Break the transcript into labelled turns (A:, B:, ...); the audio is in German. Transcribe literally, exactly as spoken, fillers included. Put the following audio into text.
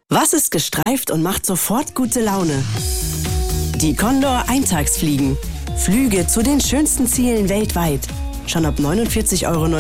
A: Was ist gestreift und macht sofort gute Laune? Die Condor Eintagsfliegen. Flüge zu den schönsten Zielen weltweit. Schon ab neunundvierzig Euro